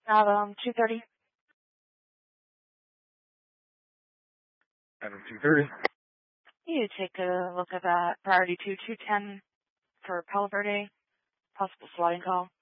230. Adam 230. You take a look at that priority 210 for Palo Verde, possible sliding call.